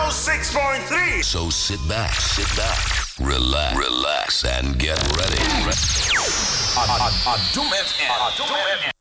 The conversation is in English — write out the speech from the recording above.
106.3. So sit back, relax, and get ready. Adum FM.